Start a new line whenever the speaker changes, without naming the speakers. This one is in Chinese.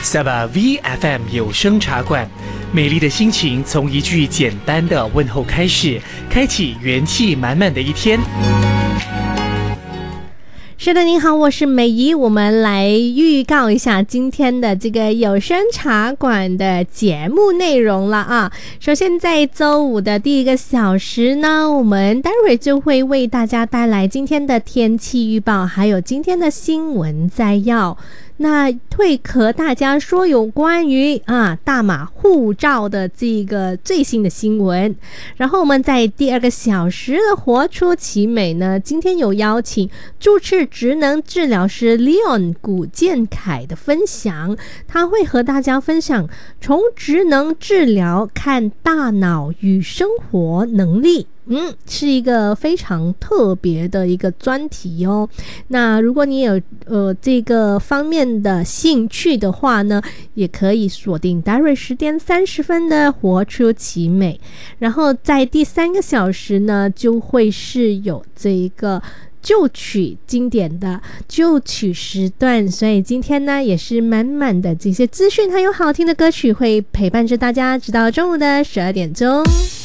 Saba VFM 有声茶馆，美丽的心情从一句简单的问候开始，开启元气满满的一天。
是的，您好，我是美仪，我们来预告一下今天的这个有声茶馆的节目内容了啊。首先在周五的第一个小时呢，我们待会儿就会为大家带来今天的天气预报，还有今天的新闻摘要。那会和大家说有关于大马护照的这个最新的新闻。然后我们在第二个小时的活出奇美呢，今天有邀请注册职能治疗师 Leon 古建凯的分享，他会和大家分享从职能治疗看大脑与生活能力。是一个非常特别的一个专题哦。那如果你有这个方面的兴趣的话呢，也可以锁定待会10点30分的活出奇美。然后在第三个小时呢，就会是有这个旧曲经典的旧曲时段，所以今天呢也是满满的这些资讯还有好听的歌曲会陪伴着大家直到中午的12点钟。